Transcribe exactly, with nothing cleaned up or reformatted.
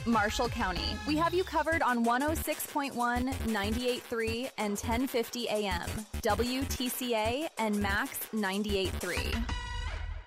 Marshall County. We have you covered on one oh six point one, ninety-eight point three, and ten fifty A M, W T C A, and Max ninety-eight point three.